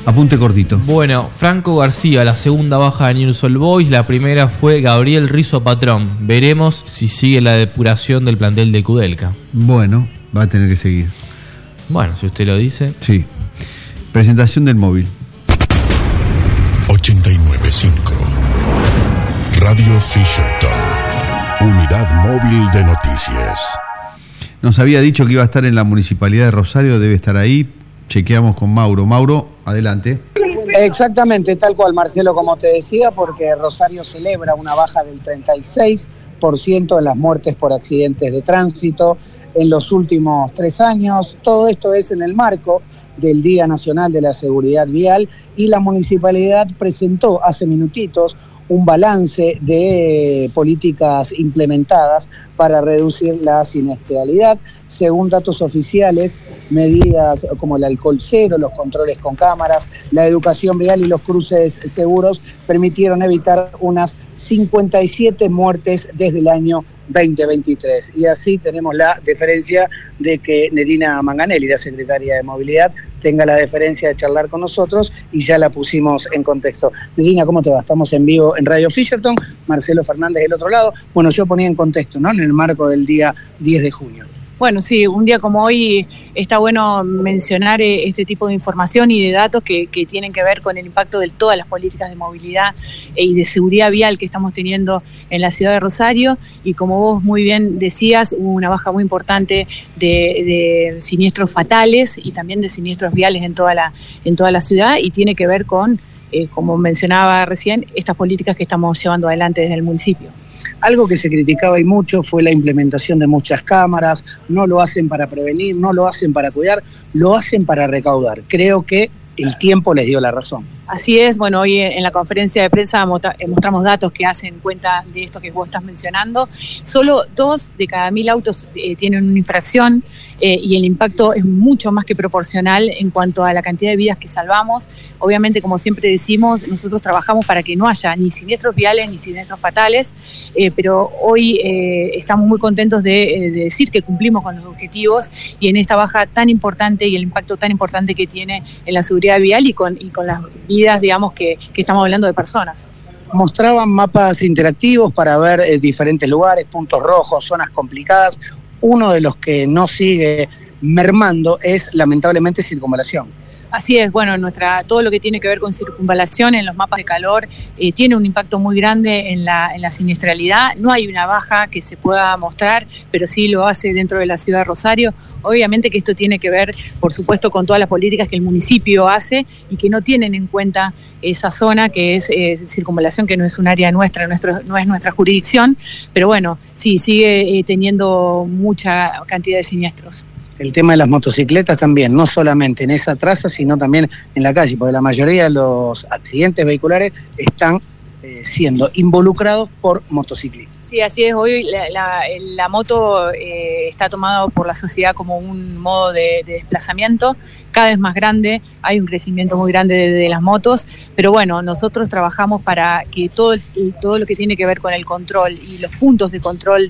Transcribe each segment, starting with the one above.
Apunte cortito. Bueno, Franco García, la segunda baja de Newell's Old Boys. La primera fue Gabriel Rizzo Patrón. Veremos si sigue la depuración del plantel de Kudelka. Bueno, va a tener que seguir. Bueno, si usted lo dice. Sí. Presentación del móvil. 89.5 Radio Fisherton, unidad móvil de noticias. Nos había dicho que iba a estar en la Municipalidad de Rosario, debe estar ahí. Chequeamos con Mauro. Mauro, adelante. Exactamente, tal cual, Marcelo, como te decía, porque Rosario celebra una baja del 36% en las muertes por accidentes de tránsito en los últimos 3 años. Todo esto es en el marco del Día Nacional de la Seguridad Vial, y la municipalidad presentó hace minutitos un balance de políticas implementadas para reducir la siniestralidad. Según datos oficiales, medidas como el alcohol cero, los controles con cámaras, la educación vial y los cruces seguros permitieron evitar unas 57 muertes desde el año 2023. Y así tenemos la deferencia de que Nerina Manganelli, la secretaria de Movilidad, tenga la deferencia de charlar con nosotros, y ya la pusimos en contexto. Nerina, ¿cómo te va? Estamos en vivo en Radio Fisherton, Marcelo Fernández del otro lado. Bueno, yo ponía en contexto, ¿no?, en el marco del día 10 de junio. Bueno, sí, un día como hoy está bueno mencionar este tipo de información y de datos que tienen que ver con el impacto de todas las políticas de movilidad y de seguridad vial que estamos teniendo en la ciudad de Rosario. Y como vos muy bien decías, hubo una baja muy importante de siniestros fatales y también de siniestros viales en toda la ciudad, y tiene que ver con, como mencionaba recién, estas políticas que estamos llevando adelante desde el municipio. Algo que se criticaba y mucho fue la implementación de muchas cámaras. No lo hacen para prevenir, no lo hacen para cuidar, lo hacen para recaudar. Creo que el tiempo les dio la razón. Así es, bueno, hoy en la conferencia de prensa mostramos datos que hacen cuenta de esto que vos estás mencionando. Solo 2 de cada 1000 autos tienen una infracción, y el impacto es mucho más que proporcional en cuanto a la cantidad de vidas que salvamos. Obviamente, como siempre decimos, nosotros trabajamos para que no haya ni siniestros viales ni siniestros fatales, pero hoy estamos muy contentos de decir que cumplimos con los objetivos, y en esta baja tan importante y el impacto tan importante que tiene en la seguridad vial y con las vidas, digamos, que estamos hablando de personas. Mostraban mapas interactivos para ver diferentes lugares, puntos rojos, zonas complicadas. Uno de los que no sigue mermando es, lamentablemente, circunvalación. Así es, bueno, todo lo que tiene que ver con circunvalación en los mapas de calor tiene un impacto muy grande en la siniestralidad. No hay una baja que se pueda mostrar, pero sí lo hace dentro de la ciudad de Rosario. Obviamente que esto tiene que ver, por supuesto, con todas las políticas que el municipio hace y que no tienen en cuenta esa zona que es circunvalación, que no es un área nuestra, no es nuestra jurisdicción, pero bueno, sí, sigue teniendo mucha cantidad de siniestros. El tema de las motocicletas también, no solamente en esa traza, sino también en la calle, porque la mayoría de los accidentes vehiculares están siendo involucrados por motociclistas. Sí, así es. Hoy la moto está tomada por la sociedad como un modo de desplazamiento cada vez más grande. Hay un crecimiento muy grande de las motos, pero bueno, nosotros trabajamos para que todo lo que tiene que ver con el control y los puntos de control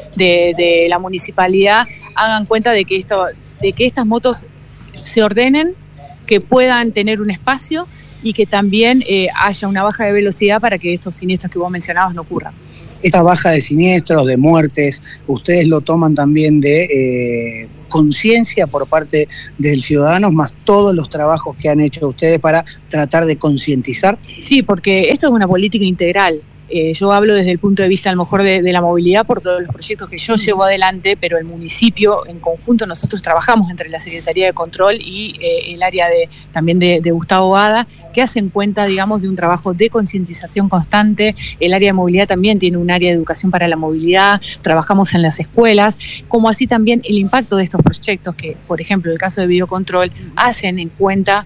de la municipalidad hagan cuenta de que estas motos se ordenen, que puedan tener un espacio y que también haya una baja de velocidad para que estos siniestros que vos mencionabas no ocurran. Esta baja de siniestros, de muertes, ¿ustedes lo toman también de conciencia por parte del ciudadano, más todos los trabajos que han hecho ustedes para tratar de concientizar? Sí, porque esto es una política integral. Yo hablo desde el punto de vista a lo mejor de la movilidad por todos los proyectos que yo llevo adelante, pero el municipio en conjunto, nosotros trabajamos entre la Secretaría de Control y el área también de Gustavo Bada, que hacen cuenta, digamos, de un trabajo de concientización constante. El área de movilidad también tiene un área de educación para la movilidad, trabajamos en las escuelas, como así también el impacto de estos proyectos que, por ejemplo, el caso de videocontrol, hacen en cuenta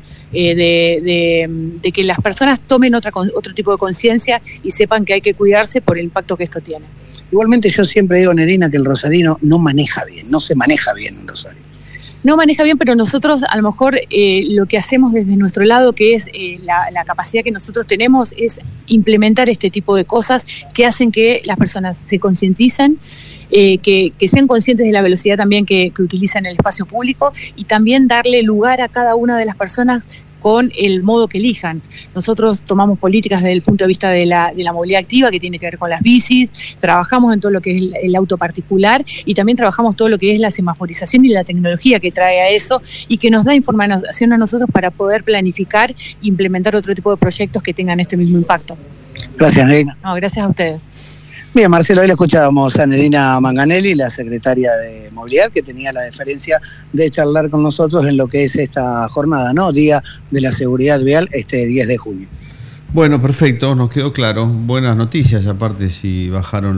de que las personas tomen otro tipo de conciencia y sepan que hay que cuidarse por el impacto que esto tiene. Igualmente yo siempre digo, Nerina, que el rosarino no maneja bien, no se maneja bien en Rosario. No maneja bien, pero nosotros a lo mejor lo que hacemos desde nuestro lado, que es la capacidad que nosotros tenemos, es implementar este tipo de cosas que hacen que las personas se concienticen, que sean conscientes de la velocidad también que utilizan el espacio público, y también darle lugar a cada una de las personas con el modo que elijan. Nosotros tomamos políticas desde el punto de vista de la movilidad activa, que tiene que ver con las bicis, trabajamos en todo lo que es el auto particular y también trabajamos todo lo que es la semaforización y la tecnología que trae a eso y que nos da información a nosotros para poder planificar e implementar otro tipo de proyectos que tengan este mismo impacto. Gracias, Nerina. No, gracias a ustedes. Bien, Marcelo, hoy le escuchábamos a Nerina Manganelli, la secretaria de Movilidad, que tenía la deferencia de charlar con nosotros en lo que es esta jornada, ¿no? Día de la Seguridad Vial, este 10 de junio. Bueno, perfecto, nos quedó claro. Buenas noticias, aparte si bajaron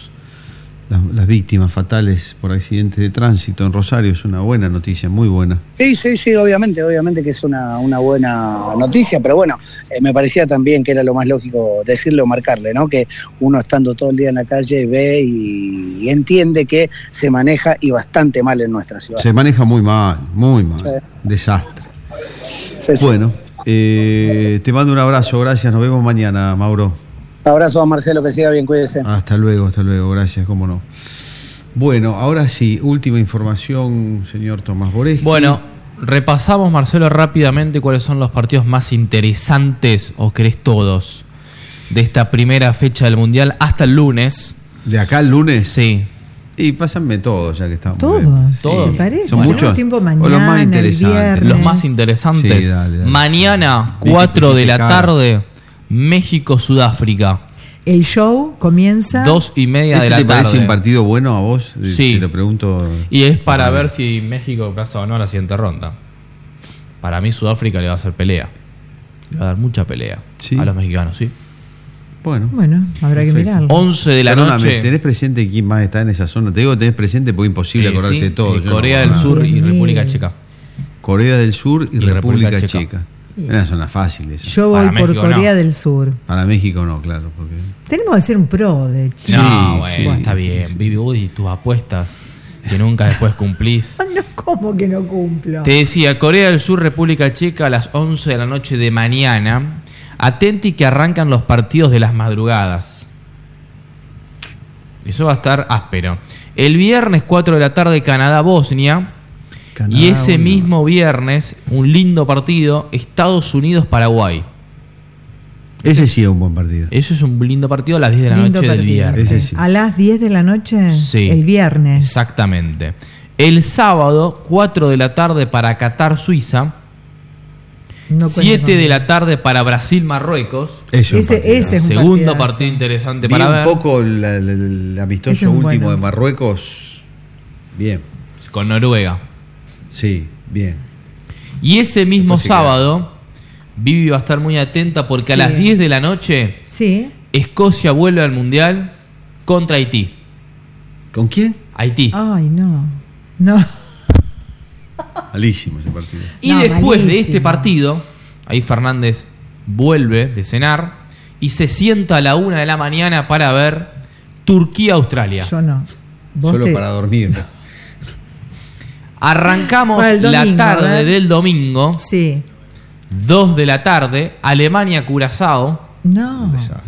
las víctimas fatales por accidentes de tránsito en Rosario, es una buena noticia, muy buena. Sí, obviamente que es una buena noticia, pero bueno, me parecía también que era lo más lógico decirlo, marcarle, ¿no? Que uno estando todo el día en la calle ve y entiende que se maneja y bastante mal en nuestra ciudad. Se maneja muy mal, sí. Desastre. Sí. Bueno, te mando un abrazo, gracias, nos vemos mañana, Mauro. Abrazo a Marcelo, que siga bien, cuídese. Hasta luego, gracias, cómo no. Bueno, ahora sí, última información, señor Tomás Boresti. Bueno, repasamos, Marcelo, rápidamente cuáles son los partidos más interesantes, o querés todos, de esta primera fecha del Mundial hasta el lunes. ¿De acá al lunes? Sí. Y pásenme todos, ya que estamos. Todos, sí. ¿te parece? Son muchos. Tiempo mañana, los más interesantes. Los más interesantes. Sí, dale. Mañana, 4 de la tarde, México-Sudáfrica. El show comienza 2:30 de la tarde. ¿Te parece un partido bueno a vos? Sí. Te pregunto. Y es para ver si México pasa o no a la siguiente ronda. Para mí Sudáfrica le va a hacer pelea. Le va a dar mucha pelea a los mexicanos, ¿sí? Bueno, habrá que mirarlo. 11 de la noche. ¿Tenés presente quién más está en esa zona? Te digo, tenés presente porque es imposible acordarse de todo. Corea del Sur y República Checa. Corea del Sur y República Checa. Una zona fácil esa. Yo voy por Corea del Sur. Para México no, claro. Porque... Tenemos que hacer un pro de Chile. No, bueno, está bien. Vivi Woody, tus apuestas que nunca después cumplís. No, ¿cómo que no cumplo? Te decía, Corea del Sur, República Checa a las 11 de la noche de mañana. Atenti que arrancan los partidos de las madrugadas. Eso va a estar áspero. El viernes 4 de la tarde Canadá-Bosnia. Y ese mismo viernes, un lindo partido, Estados Unidos-Paraguay. Ese sí es un buen partido. Eso es un lindo partido a las 10 de la noche del viernes. Ese sí. ¿A las 10 de la noche? Sí. El viernes. Exactamente. El sábado, 4 de la tarde para Qatar-Suiza. 7 de la tarde para Brasil-Marruecos. Ese es un segundo partido interesante para ver. Un poco el amistoso último de Marruecos. Bien. Con Noruega. Sí, bien. Y ese mismo sábado, Vivi va a estar muy atenta porque a las 10 de la noche, Escocia vuelve al Mundial contra Haití. ¿Con quién? Haití. Ay, no. Malísimo ese partido. Y después de este partido, ahí Fernández vuelve de cenar y se sienta a la 1 de la mañana para ver Turquía-Australia. Yo no. Solo para dormir. Arrancamos domingo, la tarde del domingo. 2 de la tarde, Alemania-Curazao. No. Un desastre.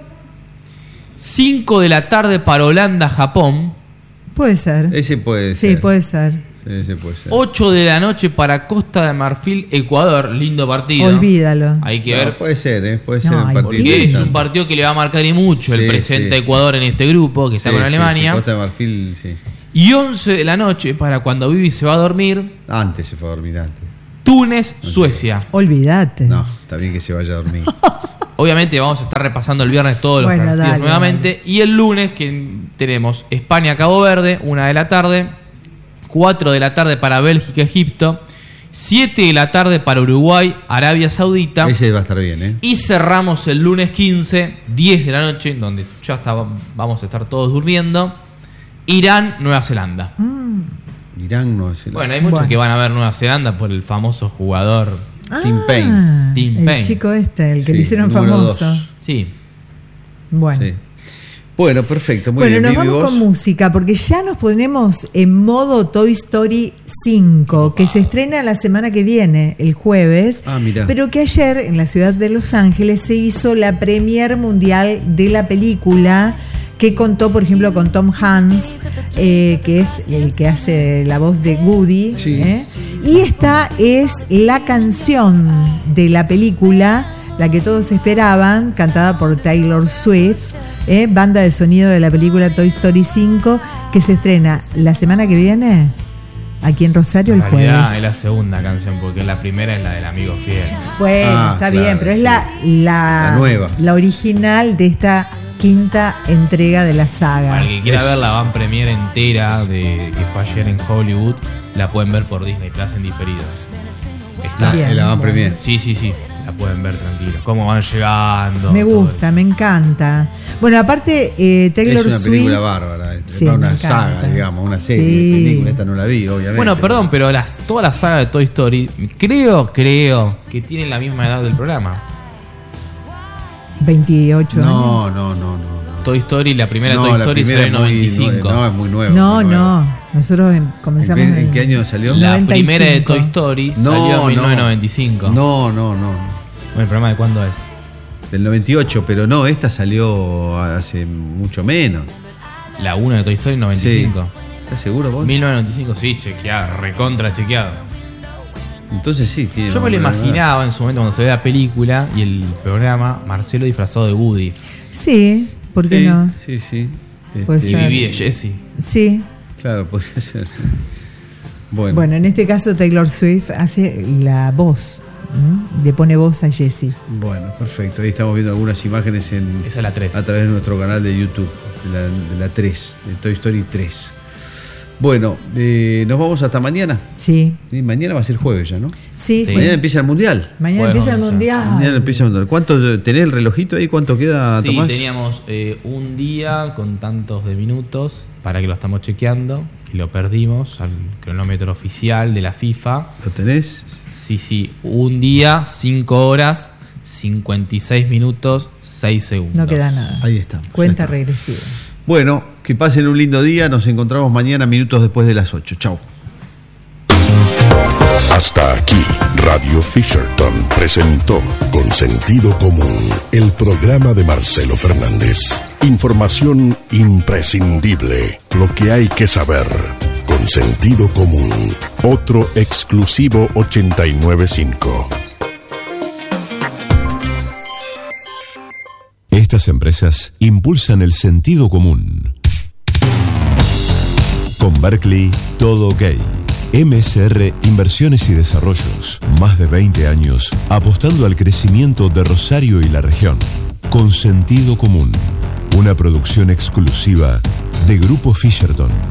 5 de la tarde para Holanda-Japón. Puede ser. Ese puede ser. Sí, puede ser. Ese puede ser. 8 de la noche para Costa de Marfil-Ecuador. Lindo partido. Olvídalo. Hay que ver. Puede ser, puede ser un partido. Porque es un partido que le va a marcar y mucho el presente Ecuador en este grupo que está con Alemania. Costa de Marfil, sí. Y 11 de la noche para cuando Vivi se va a dormir. Antes se fue a dormir antes. Túnez, Suecia. Olvídate. No, está bien que se vaya a dormir. Obviamente vamos a estar repasando el viernes todos los partidos nuevamente. Dale. Y el lunes que tenemos España-Cabo Verde, 1 de la tarde. 4 de la tarde para Bélgica-Egipto. 7 de la tarde para Uruguay, Arabia Saudita. Ese va a estar bien, ¿eh? Y cerramos el lunes 15, 10 de la noche, donde ya vamos a estar todos durmiendo. Irán, Nueva Zelanda. Irán, Nueva Zelanda. Bueno, hay muchos que van a ver Nueva Zelanda por el famoso jugador Tim Payne. El chico el que le hicieron famoso. 2. Sí. Bueno. Sí. Bueno, perfecto. Muy bien. Nos vamos con música, porque ya nos ponemos en modo Toy Story 5, que se estrena la semana que viene, el jueves. Mira. Pero que ayer, en la ciudad de Los Ángeles, se hizo la premier mundial de la película, que contó, por ejemplo, con Tom Hanks, que es el que hace la voz de Woody, Y esta es la canción de la película, la que todos esperaban, cantada por Taylor Swift, banda de sonido de la película Toy Story 5, que se estrena la semana que viene aquí en Rosario el jueves. Es la segunda canción, porque la primera es la del Amigo Fiel. Bueno, está bien, pero es la nueva, la original de esta quinta entrega de la saga. Para el que quiera ver la van premier entera que fue ayer en Hollywood, la pueden ver por Disney Plus en diferido. Está en la van premier. Sí, la pueden ver tranquilo. Cómo van llegando. Me gusta, me encanta. Bueno, aparte Taylor Swift es una película bárbara, sí, una saga, digamos, una serie de películas. Esta no la vi, obviamente. Bueno, perdón, pero toda la saga de Toy Story, creo que tienen la misma edad del programa. 28 años. No. Toy Story, la primera Toy Story salió en 95. No, es muy nueva. No. Nosotros comenzamos ¿En qué año salió? La 95. primera de Toy Story salió en 1995. No. Bueno, ¿el programa de cuándo es? Del 98, pero no, esta salió hace mucho menos. La 1 de Toy Story 95. Sí. ¿Estás seguro vos? 1995, sí, chequeado, recontra chequeado. Entonces sí, tiene. Yo me lo imaginaba en su momento cuando se ve la película y el programa, Marcelo disfrazado de Woody. Sí, ¿por qué no? Sí. Y Vivi de Jessie. Sí. Claro, podría ser. Bueno, en este caso Taylor Swift hace la voz. Le pone voz a Jessie. Bueno, perfecto. Ahí estamos viendo algunas imágenes esa es la 3. A través de nuestro canal de YouTube, de la 3, de Toy Story 3. Bueno, nos vamos hasta mañana. Sí. Mañana va a ser jueves ya, ¿no? Sí. Mañana empieza el Mundial. Mañana empieza el Mundial. ¿Cuánto tenés el relojito ahí? ¿Cuánto queda, Tomás? Sí, teníamos un día con tantos de minutos para que lo estamos chequeando, que lo perdimos al cronómetro oficial de la FIFA. ¿Lo tenés? Sí. Un día, 5 horas, 56 minutos, 6 segundos. No queda nada. Ahí está. Cuenta regresiva. Bueno, que pasen un lindo día. Nos encontramos mañana, minutos después de las 8. Chau. Hasta aquí, Radio Fisherton presentó Con Sentido Común, el programa de Marcelo Fernández. Información imprescindible, lo que hay que saber. Con Sentido Común, otro exclusivo 89.5. Estas empresas impulsan el sentido común. Con Berkeley, todo ok. MSR Inversiones y Desarrollos. Más de 20 años apostando al crecimiento de Rosario y la región. Con Sentido Común. Una producción exclusiva de Grupo Fisherton.